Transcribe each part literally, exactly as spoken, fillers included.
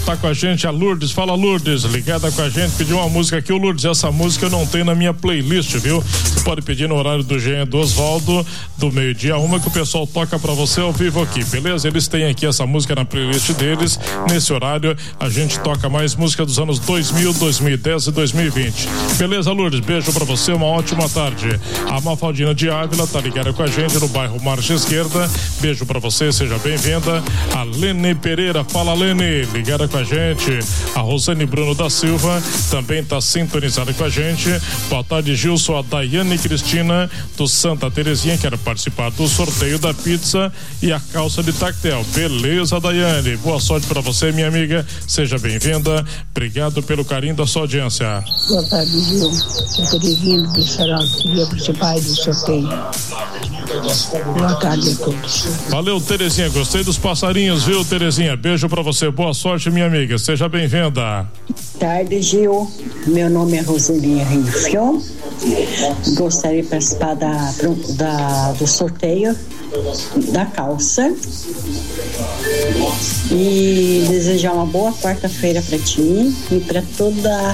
tá com a gente a Lourdes. Fala, Lourdes, ligada com a gente, pediu uma música aqui. O Lourdes, essa música eu não tenho na minha playlist, viu? Você pode pedir no horário do Jean do Osvaldo, do meio-dia uma, que o pessoal toca pra você ao vivo aqui, beleza? Eles têm aqui essa música na playlist deles. Nesse horário a gente toca mais música dos anos dois mil, dois mil e dez e dois mil e vinte. Beleza, Lourdes? Beijo pra você, uma ótima tarde. A Mafaldina de Ávila tá ligada com a gente no bairro Margem Esquerda. Beijo pra você, seja bem-vinda. A Lene Pereira, fala, Lene, ligada com a gente. A Rosane Bruno da Silva também tá sintonizada com a gente. Boa tarde, Gilson. A Daiane Cristina do Santa Terezinha quer participar do sorteio da pizza e a calça de tactel. Beleza, Daiane? Boa sorte pra você, minha amiga. Seja bem-vinda. Obrigado pelo carinho da sua audiência. Boa tarde, Gil. Eu Terezinha do Xará, queria participar do sorteio. Boa tarde a todos. Valeu, Terezinha. Gostei dos passarinhos, viu, Terezinha? Beijo pra você. Boa sorte, minha amiga. Seja bem-vinda. Boa tarde, Gil. Meu nome é Roselinha Renfion. Gostaria de participar da, da, do sorteio da calça e desejar uma boa quarta-feira para ti e para toda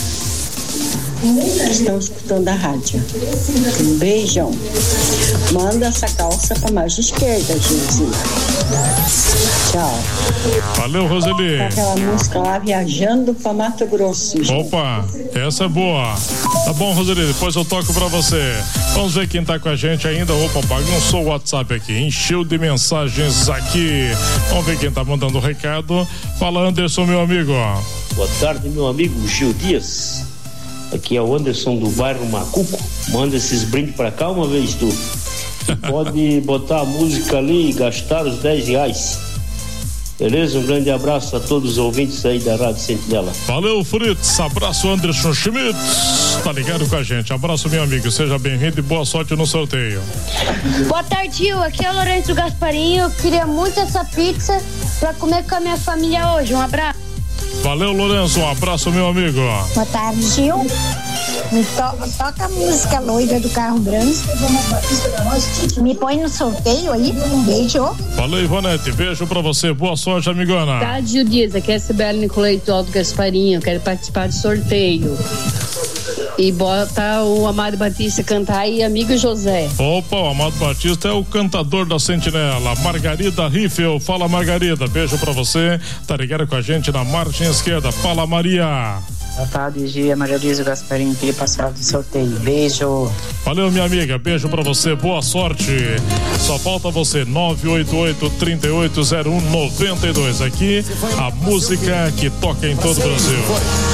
que estão escutando a rádio. Um beijão. Manda essa calça pra margem esquerda, Gilzinho. Tchau. Valeu, Roseli. Aquela música lá, Viajando pra Mato Grosso, gente. Opa, essa é boa. Tá bom, Roseli, depois eu toco pra você. Vamos ver quem tá com a gente ainda. Opa, bagunçou o WhatsApp aqui, encheu de mensagens aqui. Vamos ver quem tá mandando o recado. Fala, Anderson, meu amigo. Boa tarde, meu amigo Gil Dias. Aqui é o Anderson do bairro Macuco. Manda esses brindes pra cá uma vez, tu. Pode botar a música ali e gastar os dez reais. Beleza? Um grande abraço a todos os ouvintes aí da Rádio Sentinela. Valeu, Fritz. Abraço, Anderson Schmidt. Tá ligado com a gente. Abraço, meu amigo. Seja bem-vindo e boa sorte no sorteio. Boa tarde, Gil. Aqui é o Lourenço Gasparinho. Eu queria muito essa pizza pra comer com a minha família hoje. Um abraço. Valeu, Lourenço. Um abraço, meu amigo. Boa tarde, Gil. Me to- toca a música Loira do Carro Branco. Me põe no sorteio aí. Um beijo. Valeu, Ivonete. Beijo pra você. Boa sorte, amigona. Boa tarde, Gil Dias. Aqui é a Sibeli Nicoleito Alto Gasparinho. Quero participar do sorteio. E bota o Amado Batista cantar aí, Amigo José. Opa, o Amado Batista é o cantador da Sentinela. Margarida Riffel, fala, Margarida, beijo pra você, tá ligado com a gente na margem esquerda. Fala, Maria. Boa tarde, Gia, Maria Luísa Gasparinho, queria passar do sorteio. Beijo. Valeu, minha amiga, beijo pra você, boa sorte. Só falta você, nove oito oito, três oito zero um, nove dois. Aqui, a música que toca em todo o Brasil.